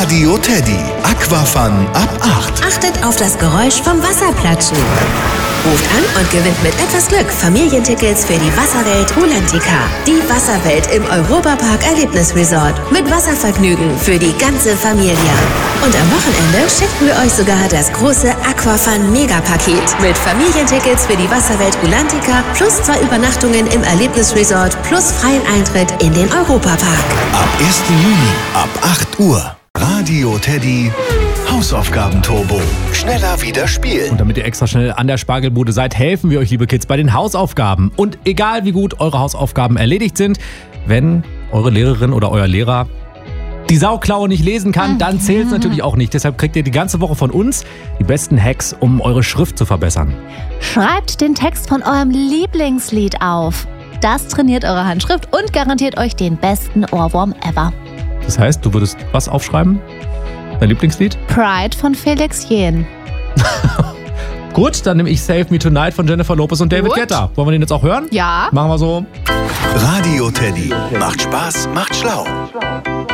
Radio Teddy. Aquafun ab 8. Achtet auf das Geräusch vom Wasserplatschen. Ruft an und gewinnt mit etwas Glück Familientickets für die Wasserwelt Rulantica. Die Wasserwelt im Europapark Erlebnisresort. Mit Wasservergnügen für die ganze Familie. Und am Wochenende schicken wir euch sogar das große Aquafun Megapaket. Mit Familientickets für die Wasserwelt Rulantica plus 2 Übernachtungen im Erlebnisresort plus freien Eintritt in den Europapark. Ab 1. Juni, ab 8 Uhr. Radio Teddy. Hausaufgaben-Turbo. Schneller wieder spielen. Und damit ihr extra schnell an der Spargelbude seid, helfen wir euch, liebe Kids, bei den Hausaufgaben. Und egal wie gut eure Hausaufgaben erledigt sind, wenn eure Lehrerin oder euer Lehrer die Sauklaue nicht lesen kann, dann zählt es natürlich auch nicht. Deshalb kriegt ihr die ganze Woche von uns die besten Hacks, um eure Schrift zu verbessern. Schreibt den Text von eurem Lieblingslied auf. Das trainiert eure Handschrift und garantiert euch den besten Ohrwurm ever. Das heißt, du würdest was aufschreiben? Dein Lieblingslied? Pride von Felix Jähn. Gut, dann nehme ich Save Me Tonight von Jennifer Lopez und David Guetta. Wollen wir den jetzt auch hören? Ja. Machen wir so. Radio Teddy. Macht Spaß, macht schlau.